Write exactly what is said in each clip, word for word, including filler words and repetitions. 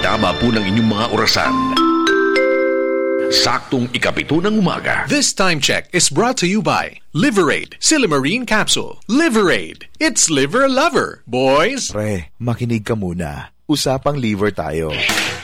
Pakitama po ng inyong mga orasan. Saktong ikapito ng umaga. This time check is brought to you by Liverade Silimarine Capsule. Liverade, it's liver lover, boys. Pre, makinig ka muna. Usapang liver tayo.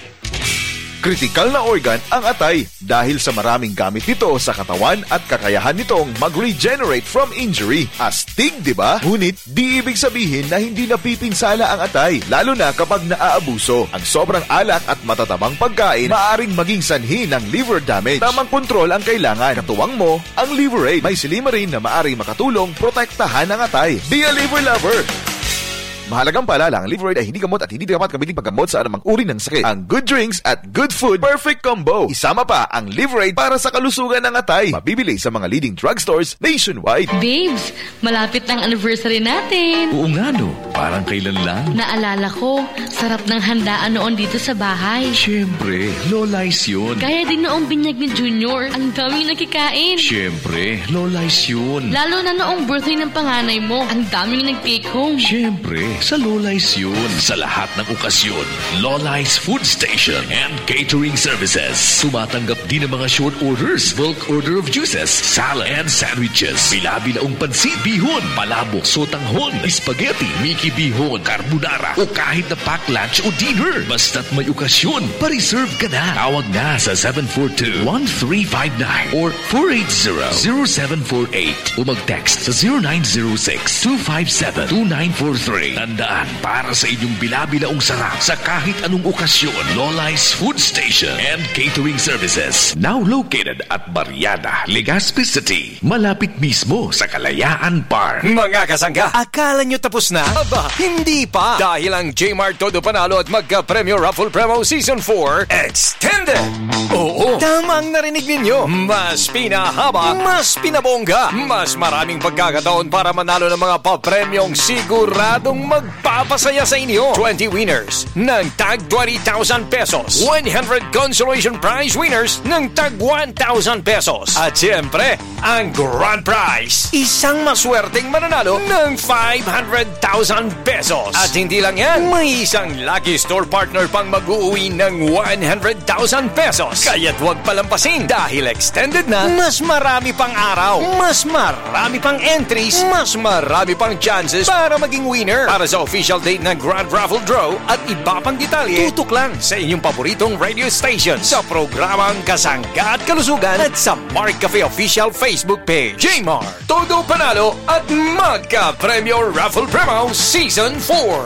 Kritikal na organ ang atay dahil sa maraming gamit nito sa katawan at kakayahan nitong mag-regenerate from injury. Astig, di ba? Ngunit di ibig sabihin na hindi napipinsala ang atay, lalo na kapag naaabuso. Ang sobrang alak at matatabang pagkain maaaring maging sanhi ng liver damage. Tamang kontrol ang kailangan. Katuwang mo ang Liverade. May Silimarin na maaaring makatulong protektahan ang atay. Be a liver lover! Mahalagang paalala, ang Liverade ay hindi gamot at hindi dapat kabiling paggamot sa anumang uri ng sakit. Ang good drinks at good food, perfect combo. Isama pa ang Liverade para sa kalusugan ng atay. Mabibili sa mga leading drugstores nationwide. Babes, malapit ng anniversary natin. Oo nga no, parang kailan lang. Naalala ko, sarap ng handaan noon dito sa bahay. Siyempre, Lola's yun. Gaya din noong binyag ni Junior, ang daming nakikain. Siyempre, Lola's yun. Lalo na noong birthday ng panganay mo, ang daming nag-take home. Siyempre, sa Lola's yun. Sa lahat ng okasyon, Lola's Food Station and Catering Services. Tumatanggap din ng mga short orders, bulk order of juices, salad and sandwiches. Bila-bilaong pansit, bihon, palabok, sotanghon, spaghetti, Mickey bihon, carbonara, o kahit na pack lunch o dinner. Basta't may okasyon, pa-reserve ka na. Tawag na sa seven four two, one three five nine or four eight zero, zero seven four eight o mag-text sa zero nine zero six, two five seven, two nine four three. Tandaan, para sa inyong bila-bilaong sarap sa kahit anong okasyon, Lola's Food Station and Catering Services. Now located at Barriada, Legazpi City. Malapit mismo sa Kalayaan Park. Mga kasangga, akala nyo tapos na? Aba, hindi pa! Dahil ang J-Mart Todo Panalo at Magka-Premyo Raffle Premo Season four Extended! Oo, tama ang narinig ninyo. Mas pinahaba, mas pinabongga, mas maraming pagkakataon para manalo ng mga papremyong siguradong magpapasaya sa inyo. twenty winners ng tag twenty thousand pesos. one hundred consolation prize winners ng tag one thousand pesos. At siyempre, ang grand prize, isang maswerteng mananalo ng five hundred thousand pesos. At hindi lang yan, may isang lucky store partner pang mag-uwi ng one hundred thousand pesos. Kaya't huwag palampasin dahil extended na, mas marami pang araw, mas marami pang entries, mas marami pang chances para maging winner. Para sa official date ng Grand Raffle Draw at iba pang detalye, tutok lang sa inyong paboritong radio station sa programang Kasangga at Kalusugan at sa Mark Cafe official Facebook page. J-Mart, Todo Panalo at Magka-Premyo Raffle Premo Season four.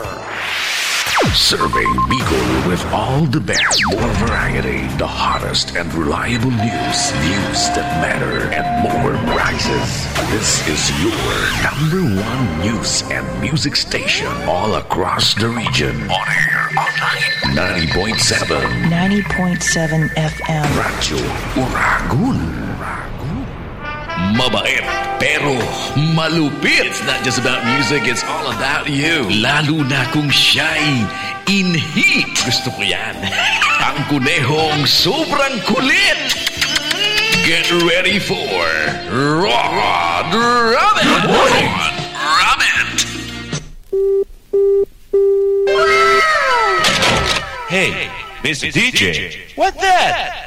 Serving Bicol with all the best, more variety, the hottest and reliable news, news that matter, and more prizes. This is your number one news and music station all across the region. On air, online, ninety point seven. ninety point seven F M. Radyo Uragun. Mabait, pero malupit. It's not just about music, it's all about you. Lalo na kung siya'y in heat. Gusto ko yan. Ang kunehong sobrang kulit. Get ready for Rod Rabbit. Rod Rabbit. Hey, Mister D J, what's that?